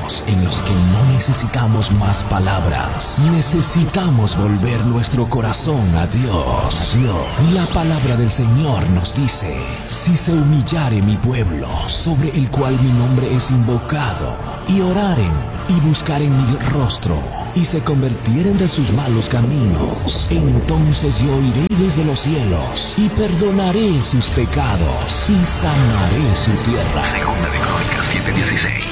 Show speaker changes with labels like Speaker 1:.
Speaker 1: momentos en los que no necesitamos más palabras. Necesitamos volver nuestro corazón a Dios. La palabra del Señor nos dice: si se humillare mi pueblo, sobre el cual mi nombre es invocado, y oraren y buscaren mi rostro, y se convirtieren de sus malos caminos, entonces yo iré desde los cielos y perdonaré sus pecados y sanaré su tierra.
Speaker 2: Segunda de Crónicas 7:16.